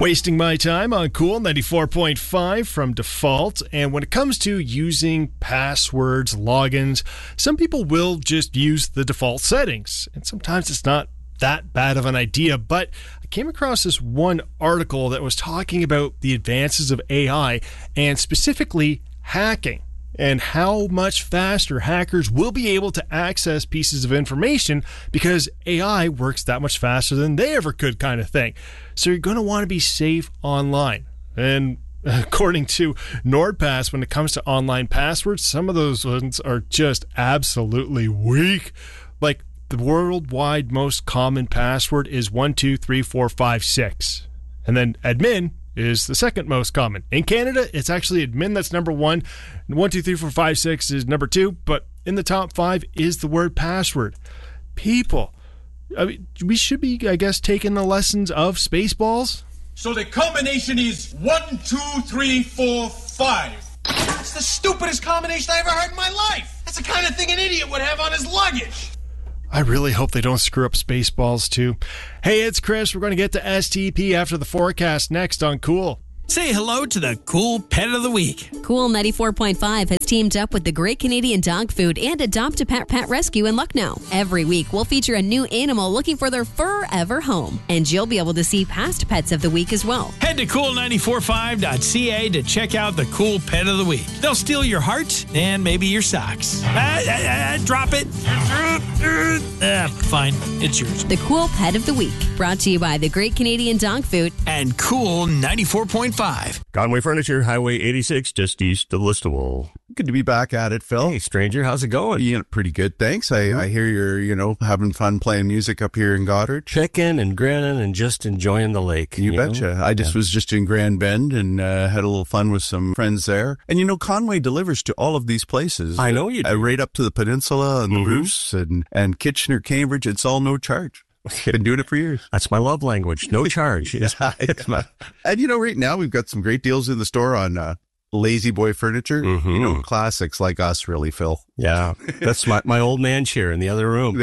Wasting my time on Cool 94.5 from default. And when it comes to using passwords, logins, some people will just use the default settings. And sometimes it's not that bad of an idea. But I came across this one article that was talking about the advances of AI and specifically hacking, and how much faster hackers will be able to access pieces of information because AI works that much faster than they ever could, kind of thing. So you're going to want to be safe online. And according to NordPass, when it comes to online passwords, some of those ones are just absolutely weak. Like the worldwide most common password is 123456. And then admin is the second most common. In Canada, it's actually admin that's number one. 123456 is number two, but in the top five is the word password. People, I mean, we should be, I guess, taking the lessons of Spaceballs. So the combination is 1, 2, 3, 4, 5. That's the stupidest combination I ever heard in my life. That's the kind of thing an idiot would have on his luggage. I really hope they don't screw up Spaceballs, too. Hey, it's Chris. We're going to get to STP after the forecast next on Cool. Say hello to the Cool Pet of the Week. Cool 94.5 has teamed up with the Great Canadian Dog Food and Adopt a Pet Pet Rescue in Lucknow. Every week, we'll feature a new animal looking for their forever home. And you'll be able to see past pets of the week as well. Head to cool945.ca to check out the Cool Pet of the Week. They'll steal your heart and maybe your socks. Drop it. Fine. It's yours. The Cool Pet of the Week, brought to you by the Great Canadian Dog Food and Cool 94.5. Conway Furniture, Highway 86, just east of Listowel. Good to be back at it, Phil. Hey, stranger, how's it going? Yeah, pretty good, thanks. I hear you're, having fun playing music up here in Goddard. Checking and grinning and just enjoying the lake. You betcha. I was just in Grand Bend and had a little fun with some friends there. And, Conway delivers to all of these places. I know you do. Right up to the peninsula and the Roos and Kitchener, Cambridge. It's all no charge. Been doing it for years. That's my love language. No charge. And, right now we've got some great deals in the store on Lazy Boy furniture. Classics like us, really, Phil. Yeah. That's my old man chair in the other room.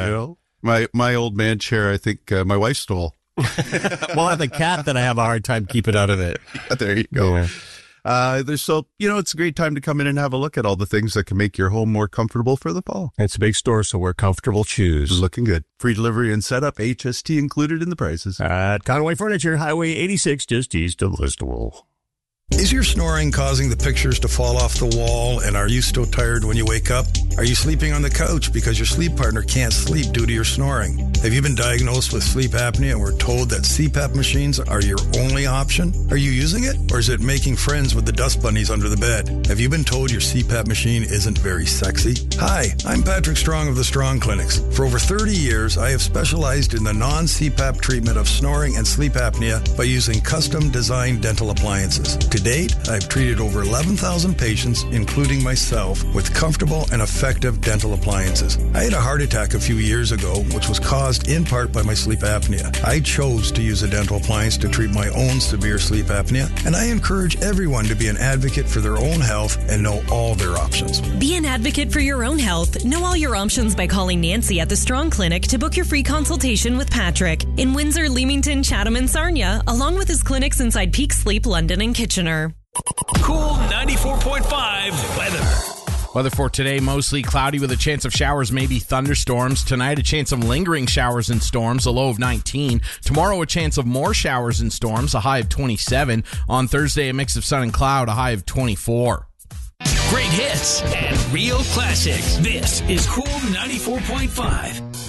My old man chair, I think my wife stole. Well, I have a cat that I have a hard time keeping out of it. There you go. Yeah. It's a great time to come in and have a look at all the things that can make your home more comfortable for the fall. It's a big store, so wear comfortable shoes. Looking good. Free delivery and setup, HST included in the prices. At Conway Furniture, Highway 86, just east of Listowel. Is your snoring causing the pictures to fall off the wall, and are you still tired when you wake up? Are you sleeping on the couch because your sleep partner can't sleep due to your snoring? Have you been diagnosed with sleep apnea and were told that CPAP machines are your only option? Are you using it, or is it making friends with the dust bunnies under the bed? Have you been told your CPAP machine isn't very sexy? Hi, I'm Patrick Strong of the Strong Clinics. For over 30 years, I have specialized in the non-CPAP treatment of snoring and sleep apnea by using custom-designed dental appliances. To date, I've treated over 11,000 patients, including myself, with comfortable and effective dental appliances. I had a heart attack a few years ago, which was caused in part by my sleep apnea. I chose to use a dental appliance to treat my own severe sleep apnea, and I encourage everyone to be an advocate for their own health and know all their options. Be an advocate for your own health. Know all your options by calling Nancy at the Strong Clinic to book your free consultation with Patrick in Windsor, Leamington, Chatham, and Sarnia, along with his clinics inside Peak Sleep, London, and Kitchener. Cool 94.5 weather. Weather for today, mostly cloudy with a chance of showers, maybe thunderstorms. Tonight, a chance of lingering showers and storms, a low of 19. Tomorrow, a chance of more showers and storms, a high of 27. On Thursday, a mix of sun and cloud, a high of 24. Great hits and real classics. This is Cool 94.5.